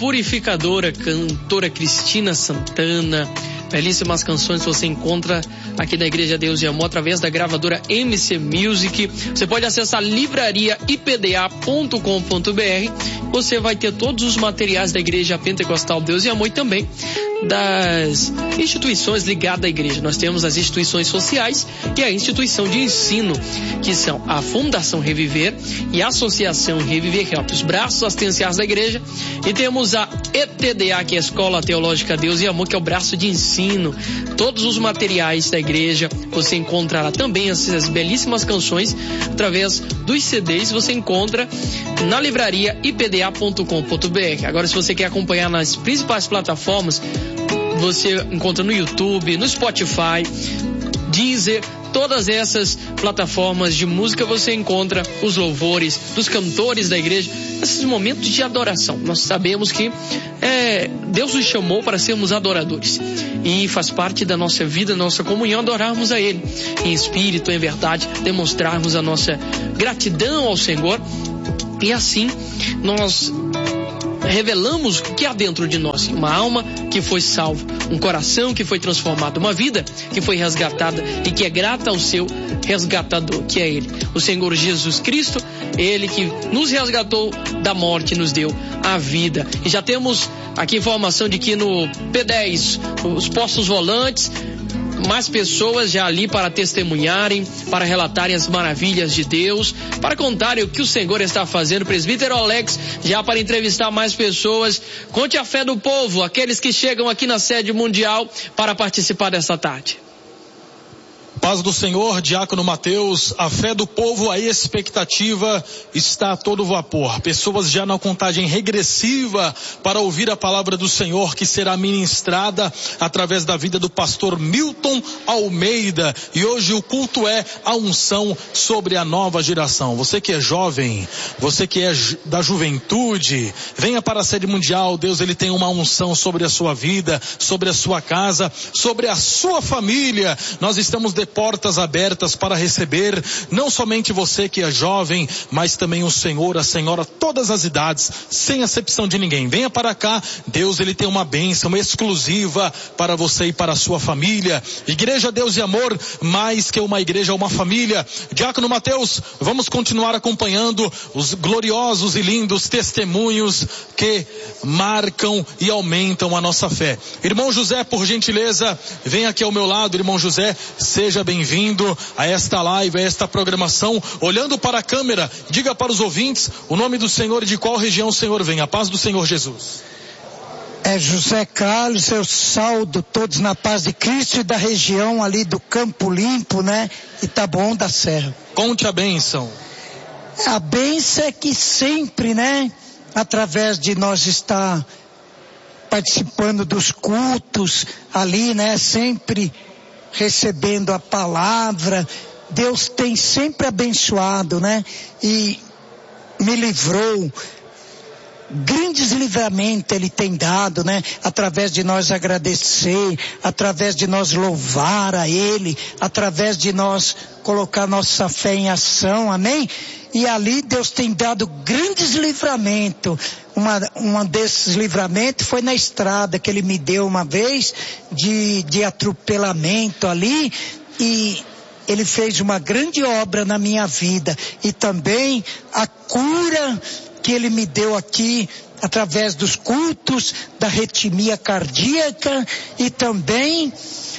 Purificadora, cantora Cristina Santana. Belíssimas canções você encontra aqui na Igreja Deus e Amor através da gravadora MC Music. Você pode acessar livrariaipda.com.br. Você vai ter todos os materiais da Igreja Pentecostal Deus e Amor e também das instituições ligadas à igreja. Nós temos as instituições sociais e a instituição de ensino, que são a Fundação Reviver e a Associação Reviver Help, os braços assistenciais da igreja. E temos a ETDA, que é a Escola Teológica Deus e Amor, que é o braço de ensino. Todos os materiais da igreja, você encontrará também essas belíssimas canções através dos CDs, você encontra na livraria ipda.com.br. Agora, se você quer acompanhar nas principais plataformas, você encontra no YouTube, no Spotify, Deezer, todas essas plataformas de música você encontra os louvores dos cantores da igreja, esses momentos de adoração. Nós sabemos que Deus nos chamou para sermos adoradores e faz parte da nossa vida, da nossa comunhão, adorarmos a Ele em espírito, em verdade, demonstrarmos a nossa gratidão ao Senhor e assim nós revelamos o que há dentro de nós, uma alma que foi salva, um coração que foi transformado, uma vida que foi resgatada e que é grata ao seu resgatador, que é Ele, o Senhor Jesus Cristo, Ele que nos resgatou da morte e nos deu a vida. E já temos aqui informação de que no P10, os postos volantes, mais pessoas já ali para testemunharem, para relatarem as maravilhas de Deus, para contarem o que o Senhor está fazendo. Presbítero Alex, já para entrevistar mais pessoas. Conte a fé do povo, aqueles que chegam aqui na sede mundial para participar dessa tarde. Paz do Senhor, Diácono Mateus, a fé do povo, a expectativa está a todo vapor. Pessoas já na contagem regressiva para ouvir a palavra do Senhor que será ministrada através da vida do pastor Milton Almeida. E hoje o culto é a unção sobre a nova geração. Você que é jovem, você que é da juventude, venha para a sede mundial. Deus, Ele tem uma unção sobre a sua vida, sobre a sua casa, sobre a sua família. Nós estamos de portas abertas para receber não somente você que é jovem, mas também o senhor, a senhora, todas as idades, sem acepção de ninguém. Venha para cá, Deus, Ele tem uma bênção exclusiva para você e para a sua família. Igreja Deus e Amor, mais que uma igreja, uma família. Diácono Mateus, vamos continuar acompanhando os gloriosos e lindos testemunhos que marcam e aumentam a nossa fé. Irmão José, por gentileza, vem aqui ao meu lado. Irmão José, seja bem-vindo a esta live, a esta programação. Olhando para a câmera, diga para os ouvintes o nome do Senhor e de qual região o Senhor vem. A paz do Senhor Jesus. É José Carlos, eu saúdo todos na paz de Cristo e da região ali do Campo Limpo, né? Itabon da Serra. Conte a bênção. A bênção é que sempre, né? Através de nós estar participando dos cultos ali, né? Sempre recebendo a palavra, Deus tem sempre abençoado, né? E me livrou, grandes livramentos Ele tem dado, né? Através de nós agradecer, através de nós louvar a Ele, através de nós colocar nossa fé em ação, amém? E ali Deus tem dado grandes livramentos. Uma desses livramentos foi na estrada que Ele me deu uma vez de atropelamento ali, e Ele fez uma grande obra na minha vida. E também a cura que Ele me deu aqui através dos cultos da arritmia cardíaca, e também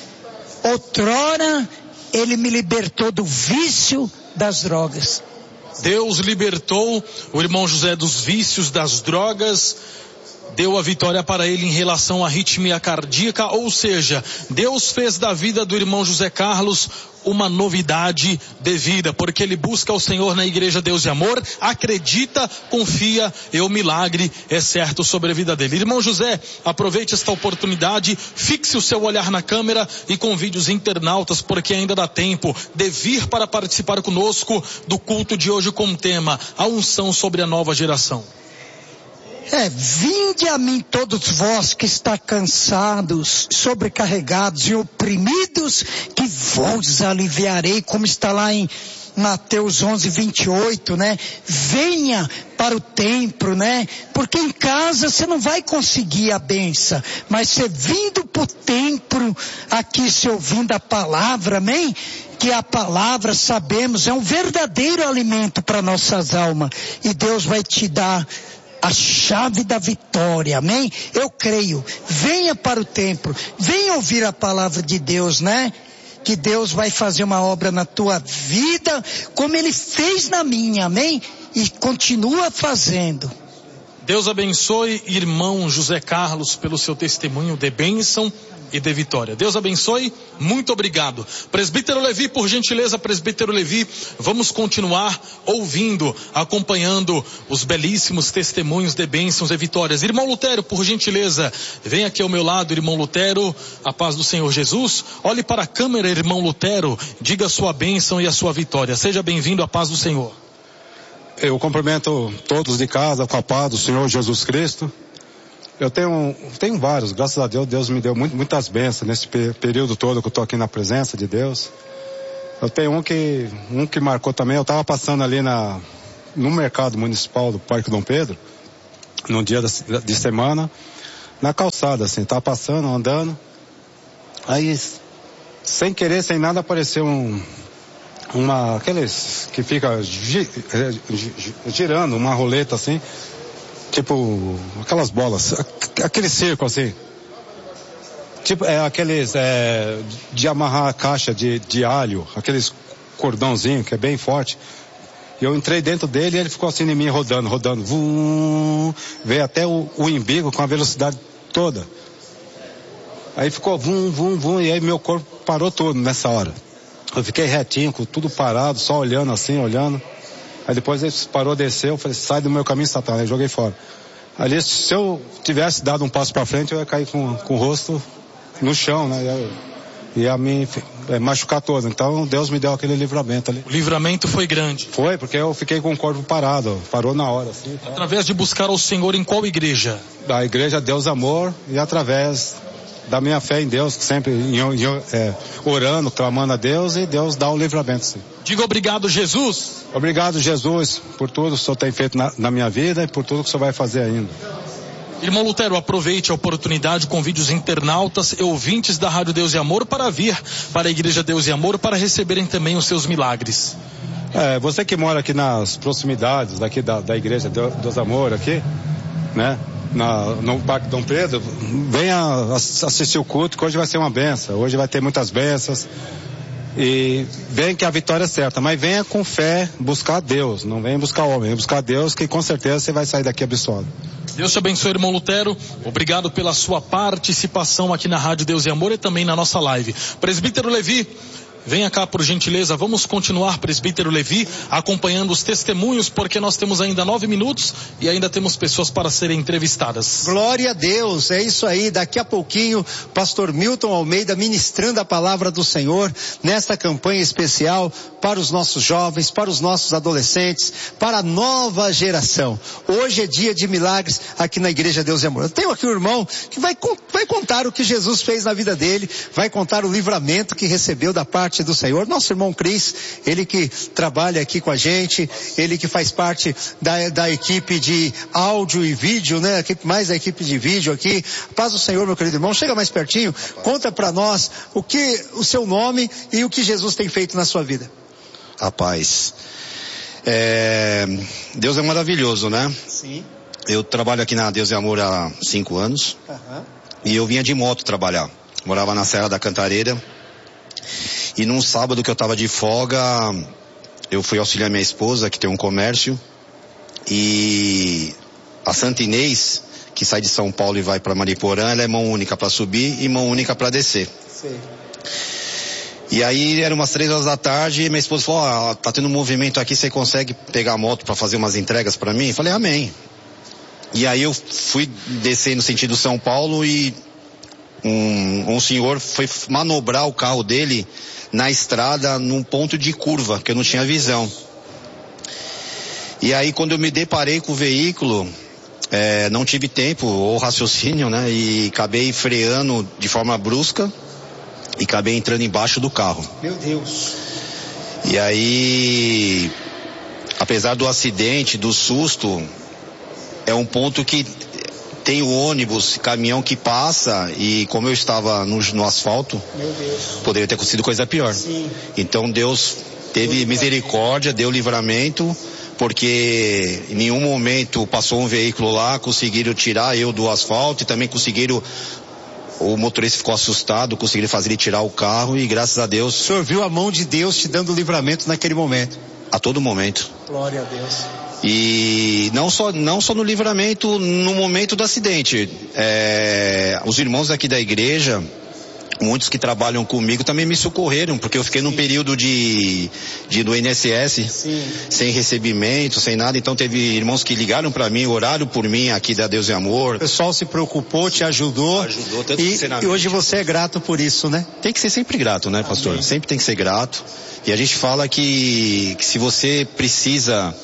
outrora Ele me libertou do vício das drogas. Deus libertou o irmão José dos vícios, das drogas, deu a vitória para ele em relação à arritmia cardíaca, ou seja, Deus fez da vida do irmão José Carlos uma novidade de vida, porque ele busca o Senhor na Igreja Deus e Amor, acredita, confia, e o milagre é certo sobre a vida dele. Irmão José, aproveite esta oportunidade, fixe o seu olhar na câmera e convide os internautas, porque ainda dá tempo de vir para participar conosco do culto de hoje com o tema, a unção sobre a nova geração. Vinde a mim todos vós que está cansados, sobrecarregados e oprimidos, que vos aliviarei, como está lá em Mateus 11:28, né? Venha para o templo, né? Porque em casa você não vai conseguir a bênção, mas você vindo para o templo, aqui se ouvindo a palavra, amém? Que a palavra, sabemos, é um verdadeiro alimento para nossas almas, e Deus vai te dar a chave da vitória, amém? Eu creio. Venha para o templo, venha ouvir a palavra de Deus, né? Que Deus vai fazer uma obra na tua vida, como Ele fez na minha, amém? E continua fazendo. Deus abençoe irmão José Carlos pelo seu testemunho de bênção e de vitória. Deus abençoe, muito obrigado. Presbítero Levi, por gentileza, presbítero Levi, vamos continuar ouvindo, acompanhando os belíssimos testemunhos de bênçãos e vitórias. Irmão Lutero, por gentileza, vem aqui ao meu lado, irmão Lutero, a paz do Senhor Jesus. Olhe para a câmera, irmão Lutero, diga a sua bênção e a sua vitória. Seja bem-vindo à paz do Senhor. Eu cumprimento todos de casa com a paz do Senhor Jesus Cristo. Eu tenho vários, graças a Deus, Deus me deu muitas bênçãos nesse período todo que eu estou aqui na presença de Deus. Eu tenho um que marcou também. Eu estava passando ali no mercado municipal do Parque Dom Pedro, num dia de semana, na calçada, assim, estava passando, andando. Aí, sem querer, sem nada, apareceu aqueles que fica girando, uma roleta assim, tipo aquelas bolas, aquele circo assim, tipo aqueles de amarrar a caixa de alho, aqueles cordãozinho que é bem forte. E eu entrei dentro dele e ele ficou assim em mim, rodando, vum, veio até o umbigo com a velocidade toda. Aí ficou vum, e aí meu corpo parou todo nessa hora. Eu fiquei retinho, com tudo parado, só olhando assim, olhando. Aí depois ele parou, desceu, eu falei, sai do meu caminho, Satanás. Aí joguei fora. Ali, se eu tivesse dado um passo para frente, eu ia cair com o rosto no chão, né? Ia me machucar todo. Então Deus me deu aquele livramento ali. O livramento foi grande. Foi, porque eu fiquei com o corpo parado, parou na hora. Assim, tá? Através de buscar ao Senhor em qual igreja? Da igreja Deus Amor, e através da minha fé em Deus, sempre orando, clamando a Deus, e Deus dá o livramento. Sim. Diga obrigado, Jesus. Obrigado, Jesus, por tudo que o Senhor tem feito na minha vida e por tudo que o Senhor vai fazer ainda. Irmão Lutero, aproveite a oportunidade, convide os internautas e ouvintes da Rádio Deus e Amor para vir para a Igreja Deus e Amor, para receberem também os seus milagres. Você que mora aqui nas proximidades daqui da Igreja Deus e Amor aqui, né? No Parque Dom Pedro, venha assistir o culto, que hoje vai ser uma benção, hoje vai ter muitas bênçãos, e vem que a vitória é certa, mas venha com fé buscar Deus, não venha buscar homem, venha buscar Deus, que com certeza você vai sair daqui abençoado. Deus te abençoe, irmão Lutero, obrigado pela sua participação aqui na Rádio Deus e Amor e também na nossa live. Presbítero Levi, venha cá por gentileza, vamos continuar, presbítero Levi, acompanhando os testemunhos, porque nós temos ainda 9 minutos e ainda temos pessoas para serem entrevistadas. Glória a Deus, é isso aí, daqui a pouquinho, pastor Milton Almeida ministrando a palavra do Senhor, nesta campanha especial para os nossos jovens, para os nossos adolescentes, para a nova geração. Hoje é dia de milagres aqui na Igreja Deus e Amor. Eu tenho aqui um irmão que vai contar o que Jesus fez na vida dele, vai contar o livramento que recebeu da parte do Senhor. Nosso irmão Cris, ele que trabalha aqui com a gente, ele que faz parte da equipe de áudio e vídeo, né? Mais a equipe de vídeo aqui. Paz do Senhor, meu querido irmão, chega mais pertinho, conta para nós o seu nome e o que Jesus tem feito na sua vida. Rapaz, Deus é maravilhoso, né? Sim. Eu trabalho aqui na Deus e Amor há 5 anos. Uhum. E eu vinha de moto trabalhar. Morava na Serra da Cantareira. E num sábado que eu estava de folga, eu fui auxiliar minha esposa, que tem um comércio. E a Santa Inês, que sai de São Paulo e vai para Mariporã, ela é mão única para subir e mão única para descer. Sim. E aí eram umas 3 horas da tarde e minha esposa falou, tá tendo um movimento aqui, você consegue pegar a moto para fazer umas entregas para mim? Eu falei, amém. E aí eu fui descer no sentido São Paulo e um senhor foi manobrar o carro dele na estrada num ponto de curva, que eu não tinha visão. E aí quando eu me deparei com o veículo, não tive tempo ou raciocínio, né? E acabei freando de forma brusca e acabei entrando embaixo do carro. Meu Deus. E aí, apesar do acidente, do susto, é um ponto que tem o ônibus, caminhão que passa, e como eu estava no asfalto, poderia ter acontecido coisa pior. Sim. Então Deus teve misericórdia, deu livramento, porque em nenhum momento passou um veículo lá, conseguiram tirar eu do asfalto, e também conseguiram, o motorista ficou assustado, conseguiram fazer ele tirar o carro, e graças a Deus... O senhor viu a mão de Deus te dando livramento naquele momento? A todo momento. Glória a Deus. E não só no livramento, no momento do acidente. Os irmãos aqui da igreja, muitos que trabalham comigo, também me socorreram, porque eu fiquei num período do INSS, sem recebimento, sem nada. Então teve irmãos que ligaram para mim, oraram por mim aqui da Deus e Amor. O pessoal se preocupou, te ajudou tanto e hoje você é grato por isso, né? Tem que ser sempre grato, né, pastor? Amém. Sempre tem que ser grato. E a gente fala que se você precisa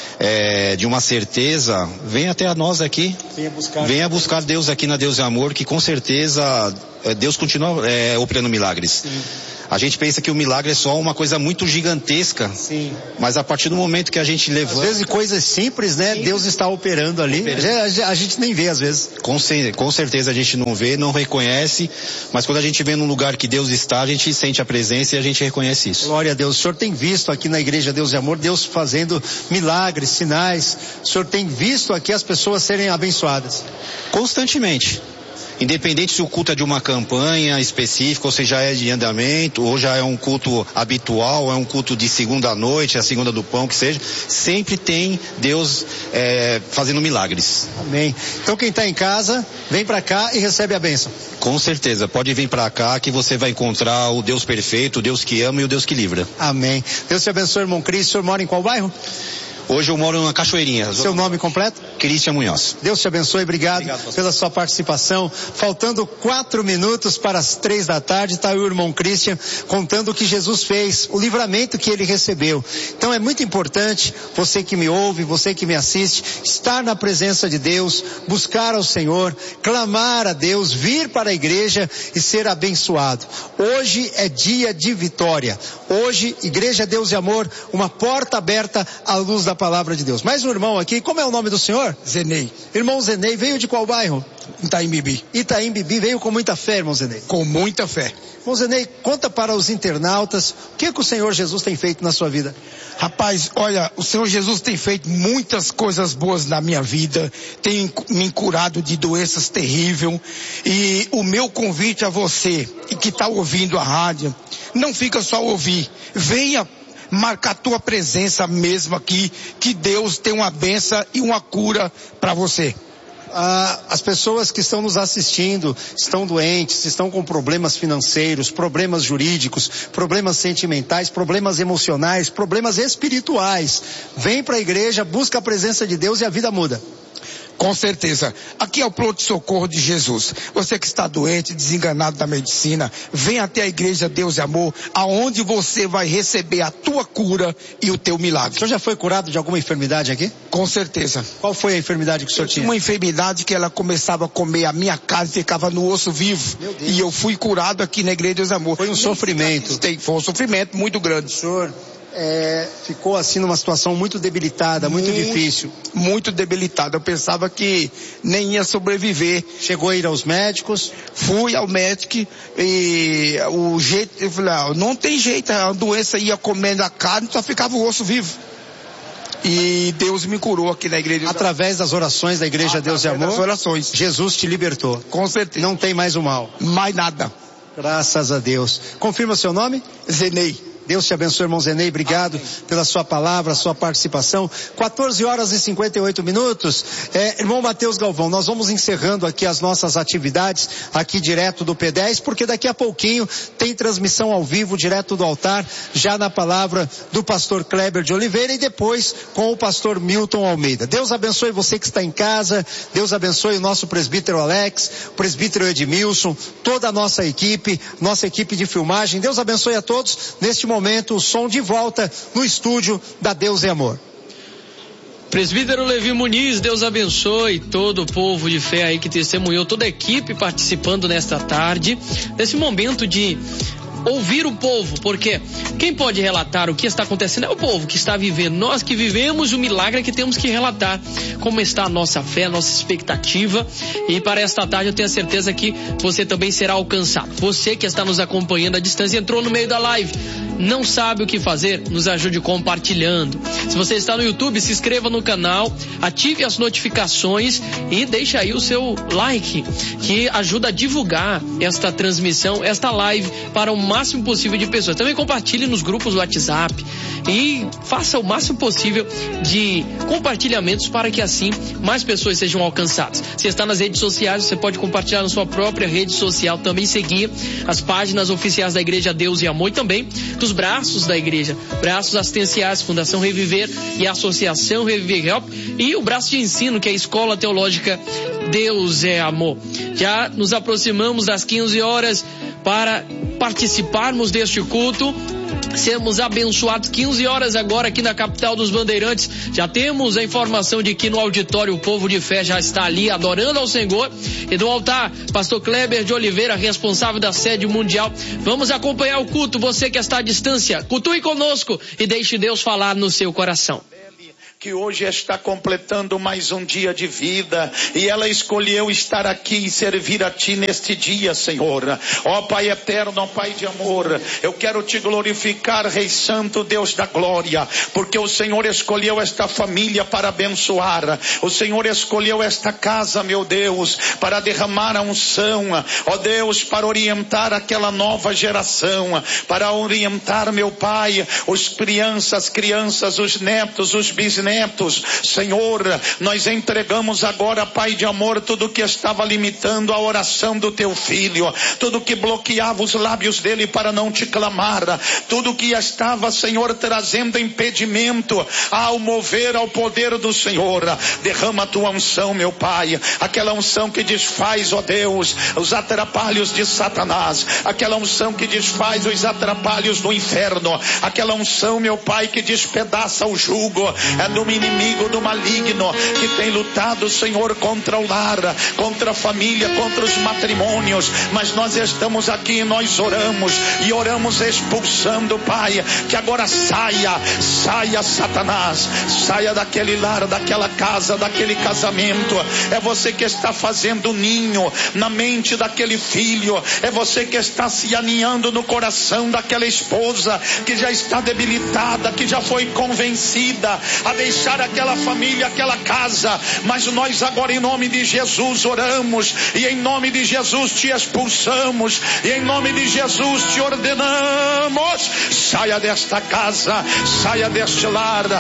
de uma certeza, venha até a nós aqui, venha buscar Deus aqui na Deus e Amor, que com certeza Deus continua operando milagres. Sim. A gente pensa que o milagre é só uma coisa muito gigantesca. Sim. Mas a partir do momento que a gente levanta... Às vezes coisas simples, né? Sim. Deus está operando ali. A gente nem vê às vezes. Com certeza a gente não vê, não reconhece, mas quando a gente vê num lugar que Deus está, a gente sente a presença e a gente reconhece isso. Glória a Deus. O senhor tem visto aqui na Igreja Deus e Amor, Deus fazendo milagres, sinais. O senhor tem visto aqui as pessoas serem abençoadas? Constantemente. Independente se o culto é de uma campanha específica, ou se já é de andamento, ou já é um culto habitual, ou é um culto de segunda à noite, a segunda do pão, que seja, sempre tem Deus fazendo milagres. Amém. Então quem está em casa, vem para cá e recebe a bênção. Com certeza, pode vir para cá que você vai encontrar o Deus perfeito, o Deus que ama e o Deus que livra. Amém. Deus te abençoe, irmão Cris. O senhor mora em qual bairro? Hoje eu moro na Cachoeirinha. Seu nome completo? Cristian Munhoz. Deus te abençoe, obrigado pela sua participação. Faltando 4 minutos para as 3 da tarde, está o irmão Cristian contando o que Jesus fez, o livramento que ele recebeu. Então é muito importante, você que me ouve, você que me assiste, estar na presença de Deus, buscar ao Senhor, clamar a Deus, vir para a igreja e ser abençoado. Hoje é dia de vitória. Hoje, Igreja Deus e Amor, uma porta aberta à luz da palavra de Deus. Mais um irmão aqui, como é o nome do senhor? Zenei. Irmão Zenei, veio de qual bairro? Itaim Bibi. Itaim Bibi, veio com muita fé, irmão Zenei? Com muita fé. Irmão Zenei, conta para os internautas, o que o Senhor Jesus tem feito na sua vida? Rapaz, olha, o Senhor Jesus tem feito muitas coisas boas na minha vida, tem me curado de doenças terríveis, e o meu convite a você, que está ouvindo a rádio, não fica só ouvir, venha marcar tua presença mesmo aqui, que Deus tem uma bênção e uma cura para você. As pessoas que estão nos assistindo estão doentes, estão com problemas financeiros, problemas jurídicos, problemas sentimentais, problemas emocionais, problemas espirituais. Vem para a igreja, busca a presença de Deus e a vida muda. Com certeza. Aqui é o pronto-socorro de Jesus. Você que está doente, desenganado da medicina, vem até a Igreja Deus e Amor, aonde você vai receber a tua cura e o teu milagre. O senhor já foi curado de alguma enfermidade aqui? Com certeza. Qual foi a enfermidade que o senhor tinha? Uma enfermidade que ela começava a comer a minha carne e ficava no osso vivo. Meu Deus. E eu fui curado aqui na Igreja Deus e Amor. Foi um sofrimento. Foi um sofrimento muito grande. O senhor ficou assim numa situação muito debilitada, muito difícil. Muito debilitada. Eu pensava que nem ia sobreviver. Chegou a ir aos médicos? Fui ao médico e eu falei, não tem jeito, a doença ia comendo a carne, só ficava o osso vivo. E Deus me curou aqui na igreja. Através das orações da Igreja Deus e Amor? Das orações. Jesus te libertou. Com certeza. Não tem mais o mal. Mais nada. Graças a Deus. Confirma seu nome? Zenei. Deus te abençoe, irmão Zenei, obrigado pela sua palavra, sua participação. 14h58. Irmão Mateus Galvão, nós vamos encerrando aqui as nossas atividades, aqui direto do P10, porque daqui a pouquinho tem transmissão ao vivo, direto do altar, já na palavra do pastor Kleber de Oliveira e depois com o pastor Milton Almeida. Deus abençoe você que está em casa, Deus abençoe o nosso presbítero Alex, o presbítero Edmilson, toda a nossa equipe de filmagem. Deus abençoe a todos. Neste momento, o som de volta no estúdio da Deus e Amor. Presbítero Levi Muniz, Deus abençoe todo o povo de fé aí que testemunhou, toda a equipe participando nesta tarde, nesse momento de ouvir o povo, porque quem pode relatar o que está acontecendo é o povo que está vivendo. Nós que vivemos o milagre é que temos que relatar como está a nossa fé, a nossa expectativa. E para esta tarde eu tenho a certeza que você também será alcançado. Você que está nos acompanhando à distância, entrou no meio da live, não sabe o que fazer, nos ajude compartilhando. Se você está no YouTube, se inscreva no canal, ative as notificações e deixe aí o seu like, que ajuda a divulgar esta transmissão, esta live, para o máximo possível de pessoas. Também compartilhe nos grupos do WhatsApp e faça o máximo possível de compartilhamentos para que assim mais pessoas sejam alcançadas. Se está nas redes sociais, você pode compartilhar na sua própria rede social, também seguir as páginas oficiais da Igreja Deus e Amor e também dos braços da igreja, braços assistenciais, Fundação Reviver e a Associação Reviver Help, e o braço de ensino, que é a Escola Teológica Deus é Amor. Já nos aproximamos das 15 horas para participarmos deste culto, sermos abençoados. 15 horas agora aqui na capital dos Bandeirantes. Já temos a informação de que no auditório o povo de fé já está ali adorando ao Senhor. E do altar, pastor Kleber de Oliveira, responsável da sede mundial. Vamos acompanhar o culto. Você que está à distância, cultue conosco e deixe Deus falar no seu coração. Que hoje está completando mais um dia de vida, e ela escolheu estar aqui e servir a Ti neste dia, Senhor. Ó Pai eterno, ó Pai de amor, eu quero Te glorificar, Rei Santo, Deus da glória, porque o Senhor escolheu esta família para abençoar, o Senhor escolheu esta casa, meu Deus, para derramar a unção, ó Deus, para orientar aquela nova geração, para orientar, meu Pai, os crianças, os netos, os bisnetos. Senhor, nós entregamos agora, Pai de amor, tudo que estava limitando a oração do Teu Filho, tudo que bloqueava os lábios dele para não Te clamar, tudo que estava, Senhor, trazendo impedimento ao mover ao poder do Senhor. Derrama a Tua unção, meu Pai, aquela unção que desfaz, ó Deus, os atrapalhos de Satanás, aquela unção que desfaz os atrapalhos do inferno, aquela unção, meu Pai, que despedaça o jugo do inimigo, do maligno, que tem lutado, Senhor, contra o lar, contra a família, contra os matrimônios. Mas nós estamos aqui e nós oramos, e oramos expulsando, Pai, que agora saia Satanás, saia daquele lar, daquela casa, daquele casamento. É você que está fazendo ninho na mente daquele filho, é você que está se aninhando no coração daquela esposa que já está debilitada, que já foi convencida a deixar aquela família, aquela casa. Mas nós agora, em nome de Jesus, oramos, e em nome de Jesus te expulsamos, e em nome de Jesus te ordenamos: saia desta casa, saia deste lar,